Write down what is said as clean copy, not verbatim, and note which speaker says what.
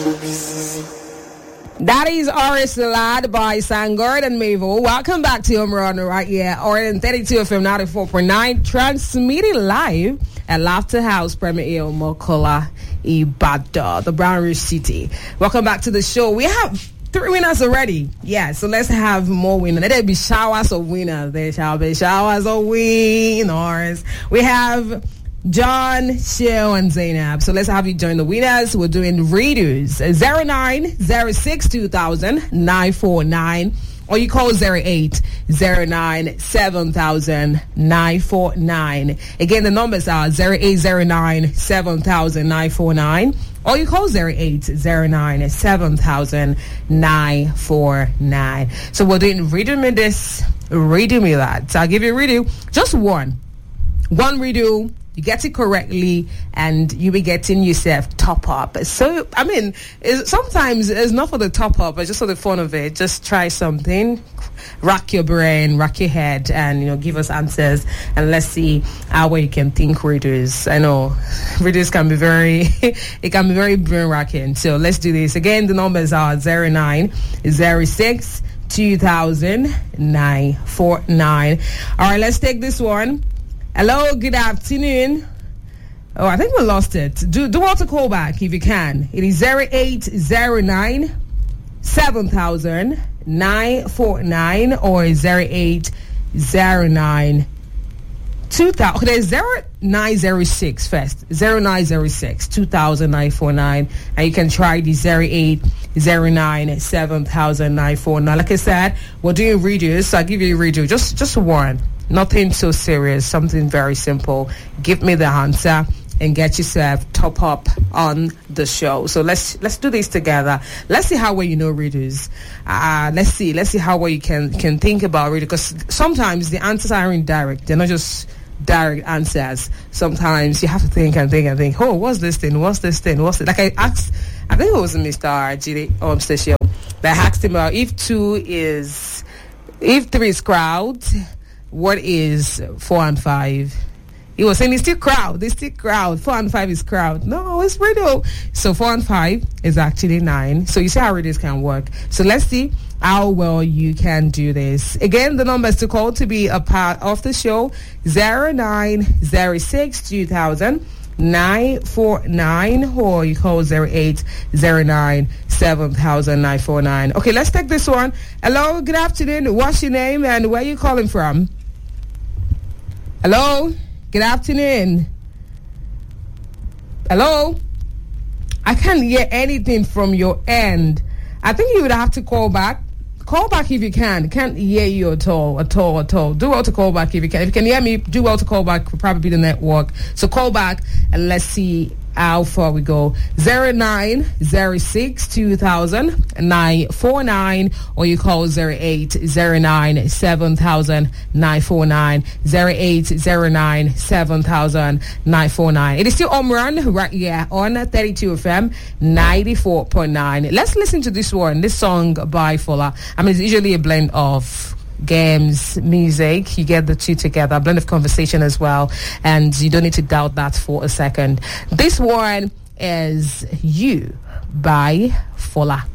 Speaker 1: That is Oris Lad by Sangard and Mavo. Welcome back to Umrun right here. Orion 32 FM 94.9, transmitting live at Laughter House, Premier Hill, Mokola, Ibadan, the Brown Ridge City. Welcome back to the show. We have 3 winners already. Yeah, so let's have more winners. Let there be showers of winners. There shall be showers of winners. We have John, Sheo, and Zainab. So let's have you join the winners. We're doing readers 0906-2000-949, or you call 0809-7000-949. Again, the numbers are 0809-7000-949, or you call 0809-7000-949. So we're doing redo me this, redo me that. So I'll give you a redo, just one redo. You get it correctly, and you'll be getting yourself top up. So, I mean, sometimes it's not for the top up, but just for the fun of it. Just try something, rack your brain, rack your head, and, give us answers. And let's see how well you can think readers. I know readers can be very, it can be very brain racking. So let's do this. Again, the numbers are 0906-2000-949. All right, let's take this one. Hello, good afternoon. Oh, I think we lost it. Do want to call back if you can. It is 0809-7000-949 or 0809-2000. There's 0906 first. 0906-2000-949. And you can try the 0809-7000-949. Like I said, we're doing redos, so I'll give you a redo. Just one. Nothing so serious, something very simple. Give me the answer and get yourself top up on the show. So let's do this together. Let's see how well you know readers. Let's see how well you can think about readers, because sometimes the answers are indirect. They're not just direct answers. Sometimes you have to think and think. Oh, what's this thing? Like I asked, I think it was Mr. RG station, that I asked him about if 3 is crowd, what is 4 and 5? He was saying it's still crowd. 4 and 5 is crowd. No, it's riddle. So 4 and 5 is actually 9. So you see how riddles can work. So let's see how well you can do this. Again, the numbers to call to be a part of the show: 0906-2000-949, or you call 0809-7000-949. Okay, let's take this one. Hello, good afternoon. What's your name and where are you calling from? Hello, good afternoon. Hello, I can't hear anything from your end. I think you would have to call back. Call back if you can. Can't hear you at all. Do well to call back if you can. If you can hear me, do well to call back. Will probably be the network. So call back and let's see how far we go. 0906-2000-949, or you call 0809-7000-949, 0809-7000-949. It is still Umrun right here on 32 FM 94.9. Let's listen to this one, this song by Fola. I mean, it's usually a blend of games, music. You get the two together, a blend of conversation as well, and you don't need to doubt that for a second. This one is You by Fola.